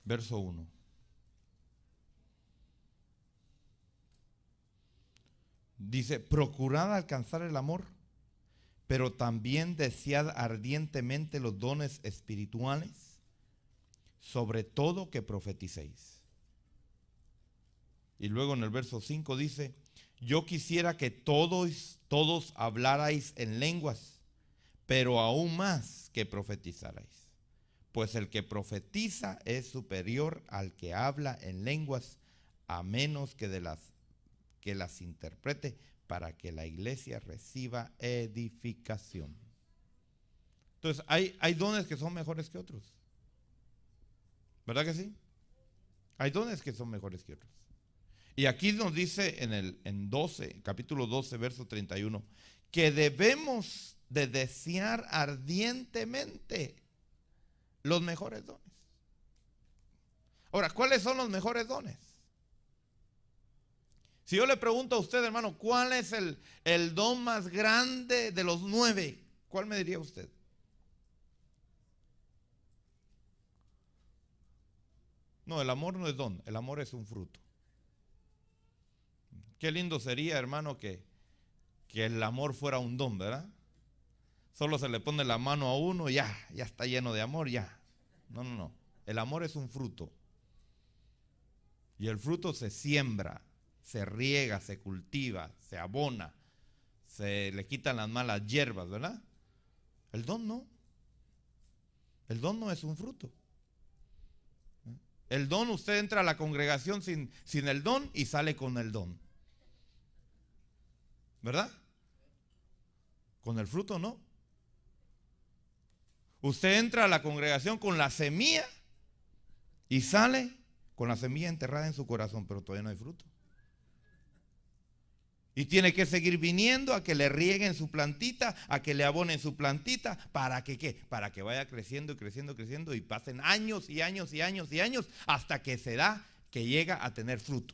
verso 1. Dice, procurad alcanzar el amor, pero también desead ardientemente los dones espirituales, sobre todo que profeticéis. Y luego en el verso 5 dice, yo quisiera que todos hablarais en lenguas, pero aún más que profetizarais. Pues el que profetiza es superior al que habla en lenguas, a menos que las interprete, para que la iglesia reciba edificación. Entonces, hay dones que son mejores que otros. ¿Verdad que sí? Hay dones que son mejores que otros. Y aquí nos dice en capítulo 12, verso 31, que debemos de desear ardientemente los mejores dones. Ahora, ¿cuáles son los mejores dones? Si yo le pregunto a usted, hermano, ¿cuál es el don más grande de los 9? ¿Cuál me diría usted? No, el amor no es don, el amor es un fruto. Qué lindo sería, hermano, que el amor fuera un don, ¿verdad? Solo se le pone la mano a uno, ya está lleno de amor, ya. No. El amor es un fruto. Y el fruto se siembra, se riega, se cultiva, se abona, se le quitan las malas hierbas, ¿verdad? El don no. El don no es un fruto. El don, usted entra a la congregación sin el don y sale con el don. ¿Verdad? Con el fruto no. Usted entra a la congregación con la semilla y sale con la semilla enterrada en su corazón, pero todavía no hay fruto. Y tiene que seguir viniendo a que le rieguen su plantita, a que le abonen su plantita, ¿para que qué? Para que vaya creciendo y creciendo, creciendo y pasen años y años y años y años hasta que se da, que llega a tener fruto.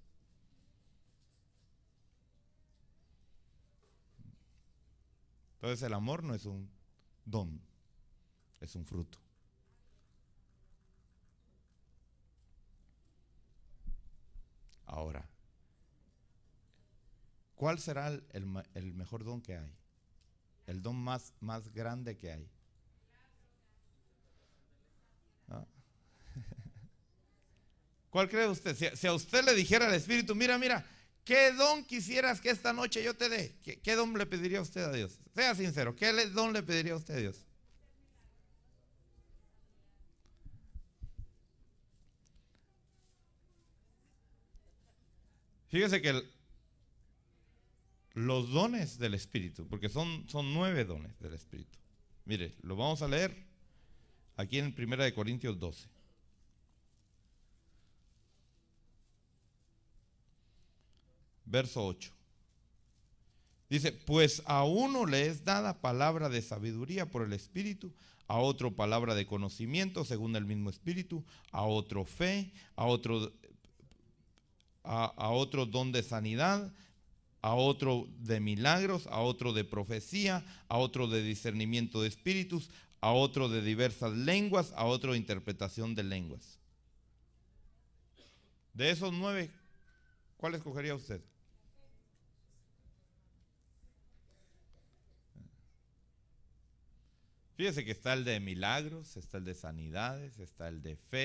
Entonces el amor no es un don, es un fruto. Ahora, ¿cuál será el mejor don que hay? El don más grande que hay. ¿Ah? ¿Cuál cree usted? Si a usted le dijera al Espíritu, mira, ¿qué don quisieras que esta noche yo te dé? ¿Qué don le pediría usted a Dios? Sea sincero, ¿qué don le pediría usted a Dios? Fíjese que los dones del Espíritu, porque son 9 dones del Espíritu. Mire, lo vamos a leer aquí en 1 Corintios 12. Verso 8. Dice, pues a uno le es dada palabra de sabiduría por el Espíritu, a otro palabra de conocimiento según el mismo Espíritu, a otro fe, a otro don de sanidad, a otro de milagros, a otro de profecía, a otro de discernimiento de espíritus, a otro de diversas lenguas, a otro de interpretación de lenguas. De esos 9, ¿cuál escogería usted? Fíjese que está el de milagros, está el de sanidades, está el de fe.